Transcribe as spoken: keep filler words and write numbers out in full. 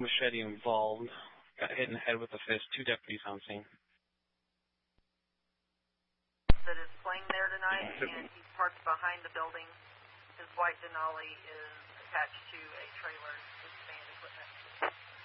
machete involved. Got hit in the head with a fist. Two deputies on scene. That is playing there tonight, and he's parked behind the building. His white Denali is attached to a trailer with band equipment.